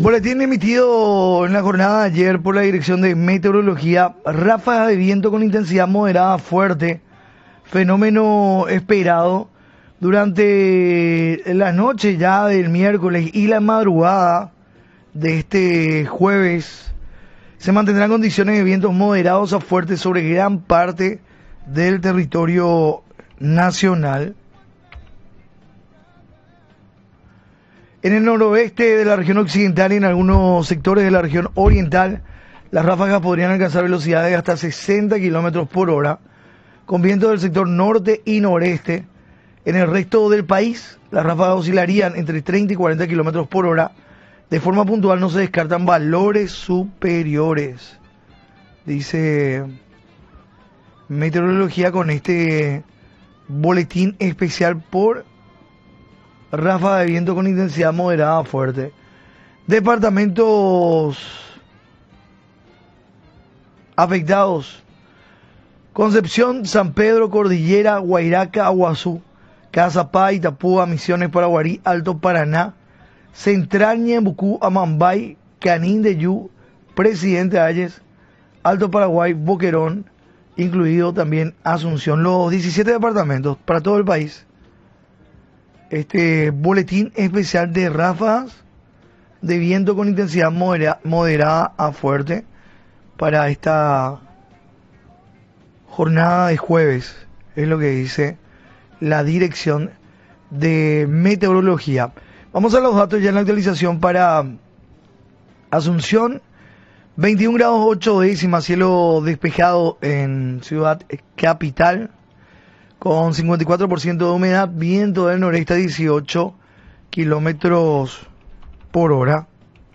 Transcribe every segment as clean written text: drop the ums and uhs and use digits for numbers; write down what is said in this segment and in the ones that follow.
Boletín emitido en la jornada de ayer por la Dirección de Meteorología. Ráfagas de viento con intensidad moderada a fuerte. Fenómeno esperado durante la noche ya del miércoles y la madrugada de este jueves. Se mantendrán condiciones de vientos moderados a fuertes sobre gran parte del territorio nacional. En el noroeste de la región occidental y en algunos sectores de la región oriental, las ráfagas podrían alcanzar velocidades de hasta 60 kilómetros por hora, con vientos del sector norte y noreste. En el resto del país, las ráfagas oscilarían entre 30 y 40 kilómetros por hora. De forma puntual no se descartan valores superiores, dice Meteorología con este boletín especial por ráfaga de viento con intensidad moderada a fuerte. Departamentos afectados: Concepción, San Pedro, Cordillera, Guairaca, Aguazú, Cazapá, Itapúa, Misiones, Paraguarí, Alto Paraná, Central, Ñembucú, Amambay, Canindeyú, Presidente Hayes, Alto Paraguay, Boquerón, incluido también Asunción. Los 17 departamentos para todo el país. Este boletín especial de ráfagas de viento con intensidad moderada a fuerte para esta jornada de jueves, es lo que dice la Dirección de Meteorología. Vamos a los datos ya en la actualización para Asunción: 21 grados 8 décimas, cielo despejado en Ciudad Capital, con 54% de humedad, viento del noreste a 18 kilómetros por hora.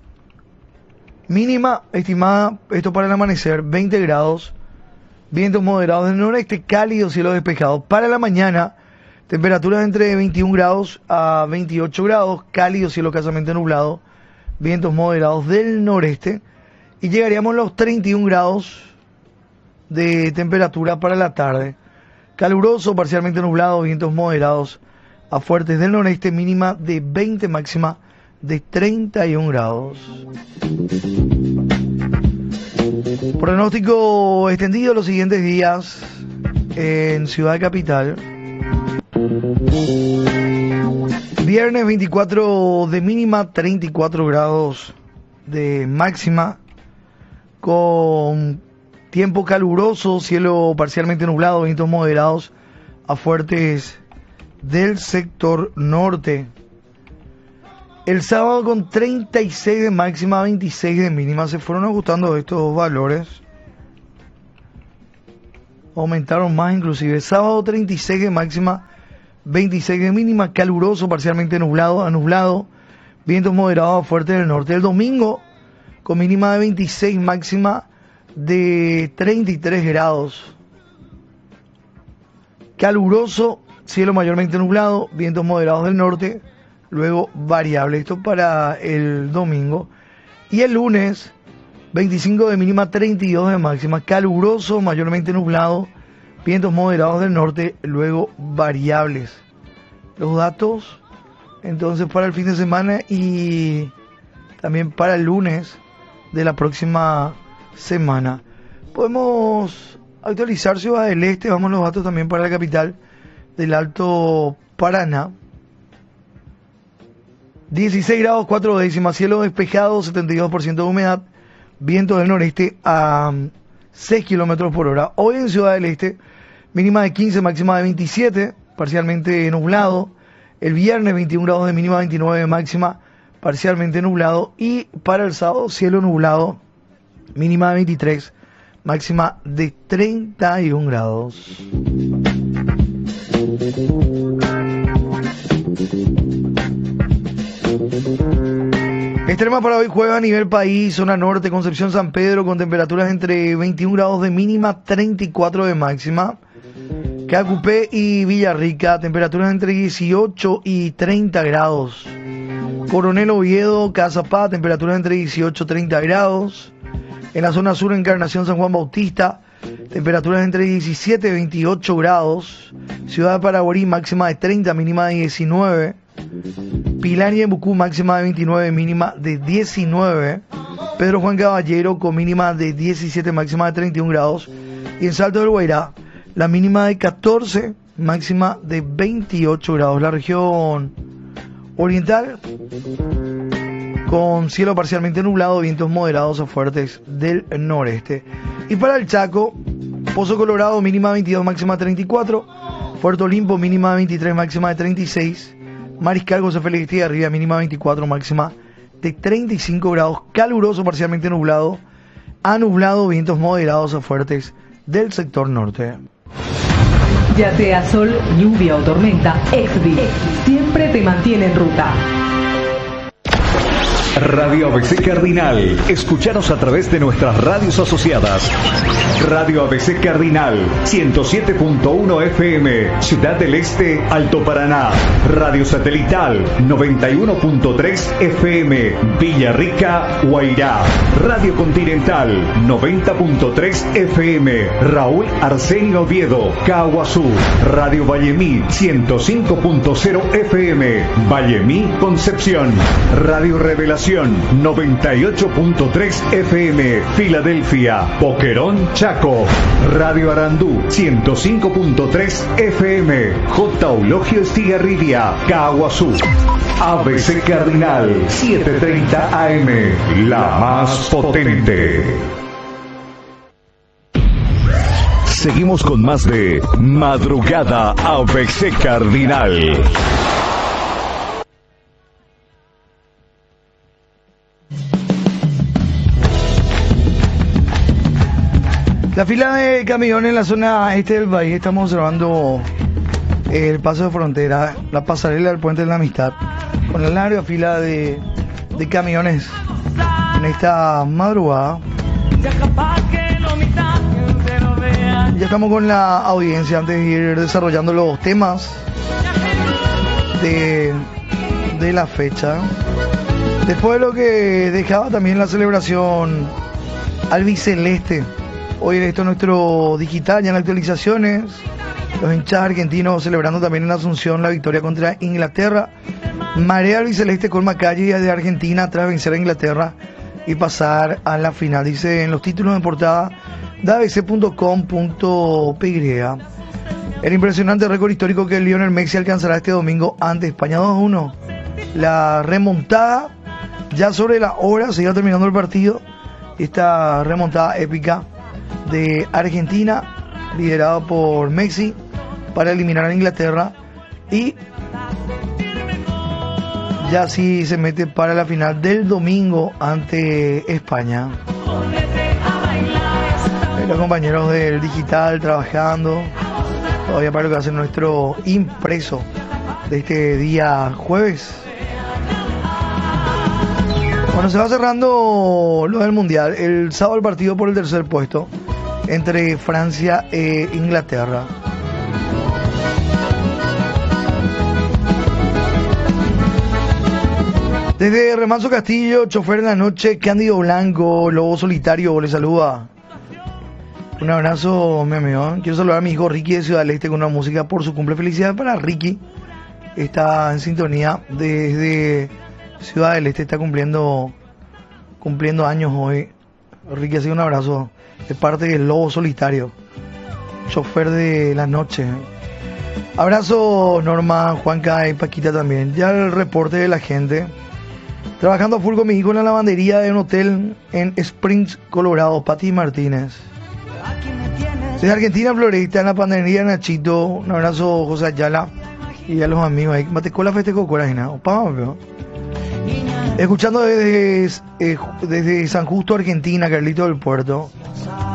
Mínima estimada, esto para el amanecer, 20 grados, vientos moderados del noreste, cálido, cielo despejado. Para la mañana, temperaturas entre 21 grados a 28 grados, cálido, cielo escasamente nublado, vientos moderados del noreste, y llegaríamos a los 31 grados de temperatura para la tarde. Caluroso, parcialmente nublado, vientos moderados a fuertes del noreste, mínima de 20, máxima de 31 grados. Pronóstico extendido los siguientes días en Ciudad Capital. Viernes 24 de mínima, 34 grados de máxima, con tiempo caluroso, cielo parcialmente nublado, vientos moderados a fuertes del sector norte. El sábado con 36 de máxima, 26 de mínima. Se fueron ajustando estos valores, aumentaron más inclusive. Sábado 36 de máxima, 26 de mínima, caluroso, parcialmente nublado a nublado, vientos moderados a fuertes del norte. El domingo con mínima de 26, máxima de 33 grados. Caluroso, cielo mayormente nublado, vientos moderados del norte, luego variable. Esto para el domingo. Y el lunes, 25 de mínima, 32 de máxima, caluroso, mayormente nublado, vientos moderados del norte, luego variables. Los datos entonces para el fin de semana y también para el lunes de la próxima semana. Podemos actualizar Ciudad del Este. Vamos a los datos también para la capital del Alto Paraná. 16 grados 4 décimas, cielo despejado, 72% de humedad, viento del noreste a 6 kilómetros por hora. Hoy en Ciudad del Este, mínima de 15, máxima de 27, parcialmente nublado. El viernes 21 grados de mínima, 29 de máxima, parcialmente nublado. Y para el sábado, cielo nublado, mínima de 23, máxima de 31 grados. Extrema para hoy jueves a nivel país: zona norte, Concepción, San Pedro, con temperaturas entre 21 grados de mínima, 34 de máxima. Cacupé y Villarrica, temperaturas entre 18 y 30 grados. Coronel Oviedo, Cazapá, temperaturas entre 18 y 30 grados. En la zona sur, Encarnación, San Juan Bautista, temperaturas entre 17 y 28 grados. Ciudad de Paraguarí, máxima de 30, mínima de 19. Pilar y Embucú máxima de 29, mínima de 19. Pedro Juan Caballero con mínima de 17, máxima de 31 grados. Y en Salto del Guairá, la mínima de 14, máxima de 28 grados. La región oriental con cielo parcialmente nublado, vientos moderados a fuertes del noreste. Y para el Chaco, Pozo Colorado mínima 22, máxima 34. Puerto Olimpo mínima 23, máxima de 36. Mariscal José Félix de Arriba mínima 24, máxima de 35 grados. Caluroso parcialmente nublado a nublado, vientos moderados a fuertes del sector norte. Ya sea sol, lluvia o tormenta, Exvi siempre te mantiene en ruta. Radio ABC Cardinal. Escuchanos a través de nuestras radios asociadas. Radio ABC Cardinal, 107.1 FM, Ciudad del Este, Alto Paraná. Radio Satelital, 91.3 FM, Villarrica, Guairá. Radio Continental, 90.3 FM, Raúl Arsenio Oviedo, Caguazú. Radio Vallemí, 105.0 FM, Vallemí, Concepción. Radio Revelación, 98.3 FM, Filadelfia, Boquerón, Chaco. Radio Arandú, 105.3 FM, J. Eulogio Estigarribia, Caguazú. ABC Cardinal, 7:30 AM, la más potente. Seguimos con más de Madrugada ABC Cardinal. La fila de camiones en la zona este del país, estamos observando el paso de frontera, la pasarela del Puente de la Amistad, con la larga fila de camiones en esta madrugada. Ya estamos con la audiencia antes de ir desarrollando los temas de la fecha. Después de lo que dejaba también la celebración albiceleste. Hoy esto es nuestro digital, ya en actualizaciones. Los hinchas argentinos celebrando también en Asunción la victoria contra Inglaterra. Marea albiceleste con Maccabi de Argentina tras vencer a Inglaterra y pasar a la final. Dice en los títulos de portada de abc.com.py. El impresionante récord histórico que Lionel Messi alcanzará este domingo ante España 2-1. La remontada ya sobre la hora, se iba terminando el partido. Esta remontada épica de Argentina, liderada por Messi, para eliminar a Inglaterra y ya sí se mete para la final del domingo ante España. Los compañeros del digital trabajando todavía para lo que va a ser nuestro impreso de este día jueves. Bueno, se va cerrando lo del Mundial. El sábado el partido por el tercer puesto entre Francia e Inglaterra. Desde Remanso Castillo, chofer en la noche, Cándido Blanco, Lobo Solitario, le saluda. Un abrazo, mi amigo. Quiero saludar a mi hijo Ricky de Ciudad del Este con una música por su cumple. Felicidades para Ricky. Está en sintonía desde Ciudad del Este, está cumpliendo años hoy. Ricky, así un abrazo de parte del Lobo Solitario, chofer de la noche. Abrazo Norma, Juanca y Paquita también. Ya el reporte de la gente. Trabajando a full con mi hijo en la lavandería de un hotel en Springs, Colorado. Pati Martínez. Desde Argentina, Floresta, en la panadería Nachito. Un abrazo, José Ayala y a los amigos ahí. Matecola festejo corajena. Escuchando desde San Justo, Argentina, Carlito del Puerto.